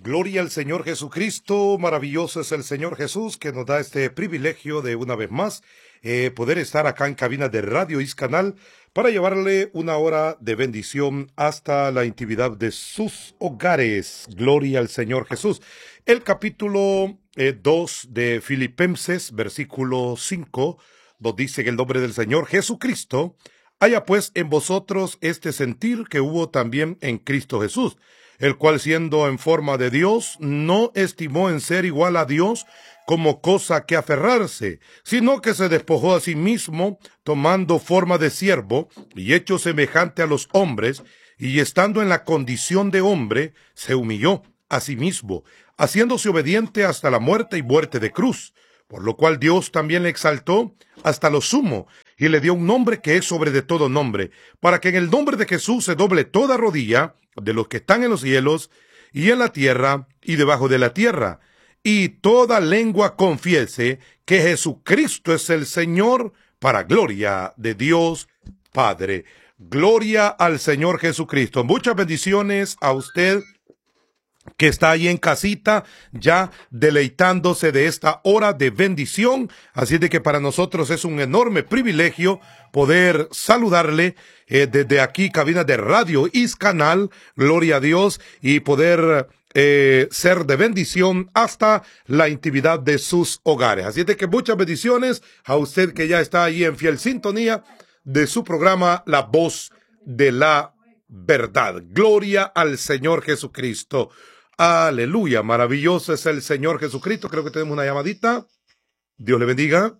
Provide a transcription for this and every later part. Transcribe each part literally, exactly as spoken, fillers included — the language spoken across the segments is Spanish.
Gloria al Señor Jesucristo, maravilloso es el Señor Jesús que nos da este privilegio de una vez más eh, poder estar acá en cabina de Radio Iscanal para llevarle una hora de bendición hasta la intimidad de sus hogares. Gloria al Señor Jesús. El capítulo eh, dos de Filipenses, versículo cinco, nos dice en el nombre del Señor Jesucristo: haya pues en vosotros este sentir que hubo también en Cristo Jesús, el cual siendo en forma de Dios, no estimó en ser igual a Dios como cosa que aferrarse, sino que se despojó a sí mismo, tomando forma de siervo, y hecho semejante a los hombres, y estando en la condición de hombre, se humilló a sí mismo, haciéndose obediente hasta la muerte y muerte de cruz, por lo cual Dios también le exaltó hasta lo sumo, y le dio un nombre que es sobre de todo nombre, para que en el nombre de Jesús se doble toda rodilla de los que están en los cielos, y en la tierra, y debajo de la tierra, y toda lengua confiese que Jesucristo es el Señor, para gloria de Dios Padre. Gloria al Señor Jesucristo. Muchas bendiciones a usted que está ahí en casita, ya deleitándose de esta hora de bendición. Así de que para nosotros es un enorme privilegio poder saludarle eh, desde aquí, cabina de Radio Iscanal, gloria a Dios, y poder eh, ser de bendición hasta la intimidad de sus hogares. Así de que muchas bendiciones a usted que ya está ahí en fiel sintonía de su programa La Voz de la Verdad. Gloria al Señor Jesucristo. Aleluya, maravilloso es el Señor Jesucristo. Creo que tenemos una llamadita. Dios le bendiga.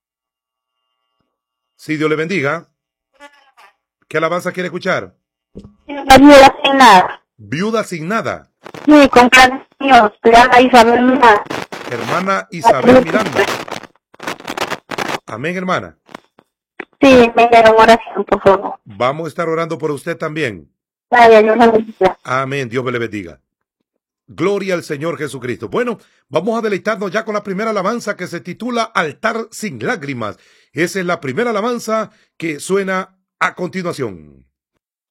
Sí, Dios le bendiga. ¿Qué alabanza quiere escuchar? La viuda sin nada. Viuda sin nada. Sí, con Dios, hermana Isabel Miranda. Hermana Isabel Miranda. Amén, hermana. Sí, venga en oración, por favor. Vamos a estar orando por usted también. Vaya, Dios la bendiga. Amén, Dios me le bendiga. Gloria al Señor Jesucristo. Bueno, vamos a deleitarnos ya con la primera alabanza que se titula Altar sin lágrimas. Esa es la primera alabanza que suena a continuación.